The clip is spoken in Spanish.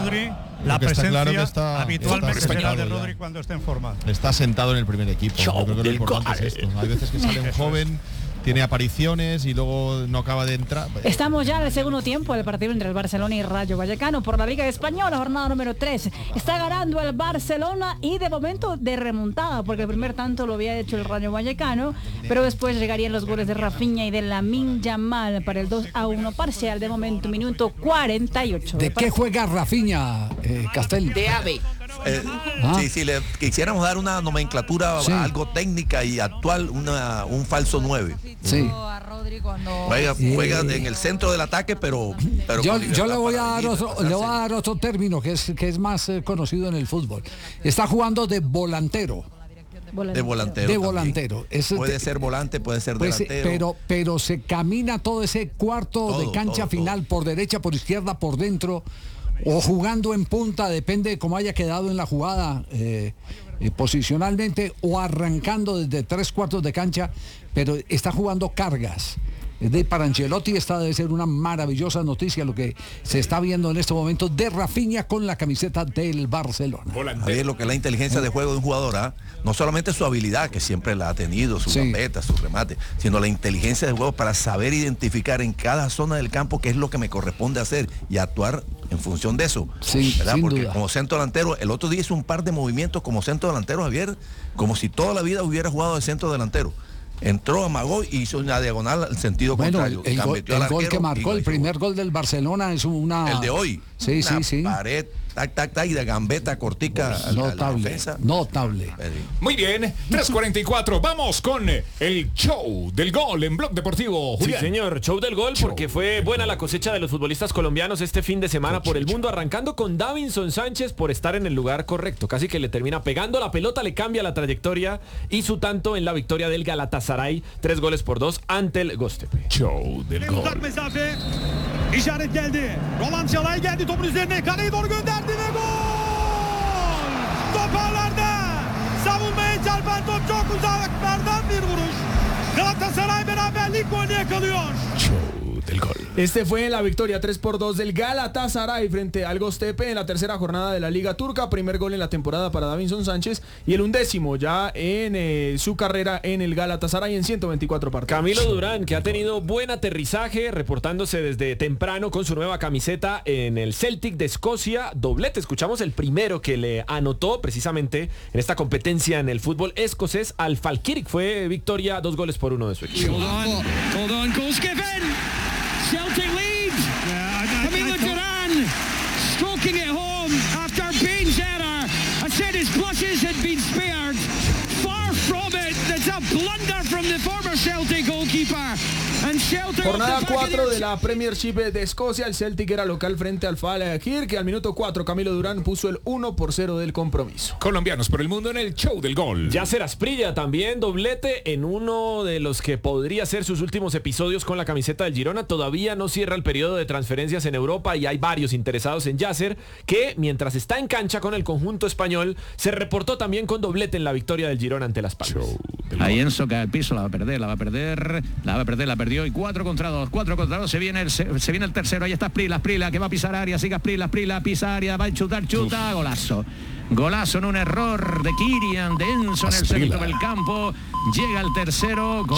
Rodri, la presencia claro que está habitualmente sentado de ya. Rodri cuando está en forma. Está sentado en el primer equipo. Yo creo que lo importante es esto. Hay veces que sale un joven, tiene apariciones y luego no acaba de entrar. Estamos ya en el segundo tiempo del partido entre el Barcelona y Rayo Vallecano por la Liga Española, jornada número 3. Está ganando el Barcelona y de momento de remontada, porque el primer tanto lo había hecho el Rayo Vallecano, pero después llegarían los goles de Rafinha y de Lamine Yamal para el 2-1 parcial, de momento minuto 48. ¿De qué juega Rafinha, Castel? De AVE. Si le quisiéramos dar una nomenclatura algo técnica y actual, un falso 9. Sí. Juega en el centro del ataque, pero yo le voy a dar otro término que es más conocido en el fútbol. Está jugando de volantero. De volantero. Puede ser volante, puede ser delantero. Pero se camina todo ese cuarto de cancha final, por derecha, por izquierda, por dentro, o jugando en punta, depende de cómo haya quedado en la jugada posicionalmente, o arrancando desde 3/4 de cancha, pero está jugando cargas. Para Ancelotti esta debe ser una maravillosa noticia lo que se está viendo en este momento de Rafinha con la camiseta del Barcelona. A ver lo que es la inteligencia de juego de un jugador, no solamente su habilidad, que siempre la ha tenido, su gambeta, su remate, sino la inteligencia de juego para saber identificar en cada zona del campo qué es lo que me corresponde hacer y actuar en función de eso. ¿verdad? Porque como centro delantero, el otro día hizo un par de movimientos como centro delantero, Javier, como si toda la vida hubiera jugado de centro delantero. Entró, amagó y hizo una diagonal al sentido contrario. El gol que marcó, el primer gol del Barcelona es una... El de hoy. Sí. Pared, tac, y de gambeta cortica. Notable. Muy bien, 3:44. Vamos con el show del gol en Blog Deportivo. Julián. Sí, señor, show del gol, porque fue buena la cosecha de los futbolistas colombianos este fin de semana por el mundo, arrancando con Davinson Sánchez por estar en el lugar correcto. Casi que le termina pegando la pelota, le cambia la trayectoria y su tanto en la victoria del Galatasaray, 3-2 ante el Göztepe. Show del gol. İşaret geldi. Roland Çalay geldi topun üzerine. Kaleyi doğru gönderdi ve gol! Top ağlarda. Savunmaya çarpan top çok uzaklardan bir vuruş. Galatasaray beraberlik golünü yakalıyor. Show del gol. Este fue la victoria 3-2 del Galatasaray frente al Göztepe en la tercera jornada de la Liga Turca. Primer gol en la temporada para Davinson Sánchez y el 11º ya en su carrera en el Galatasaray en 124 partidos. Camilo Durán, que ha tenido buen aterrizaje, reportándose desde temprano con su nueva camiseta en el Celtic de Escocia. Doblete, escuchamos el primero que le anotó precisamente en esta competencia en el fútbol escocés al Falkirk. Fue victoria 2-1 de su equipo. Hold on, goal's given. Celtic leads. Camilo Duran stroking it home after Bain's error. I said his blushes had been spared. Far from it. It's a blunder from the former Celtic goalkeeper. Jornada 4 de la Premiership de Escocia. El Celtic era local frente al Falkirk. Al minuto 4 Camilo Durán puso el 1-0 del compromiso. Colombianos por el mundo en el show del gol. Yasser Asprilla también doblete en uno de los que podría ser sus últimos episodios con la camiseta del Girona. Todavía no cierra el periodo de transferencias en Europa y hay varios interesados en Yasser, que mientras está en cancha con el conjunto español se reportó también con doblete en la victoria del Girona ante Las Palmas. Ahí Enzo cae al piso, la va a perder y 4 contra 2, se viene el tercero, ahí está Asprilla, que va a pisar área, sigue Asprilla, pisa área, va a chuta, golazo en un error de Kirian, de Enzo en el centro del campo, llega el tercero,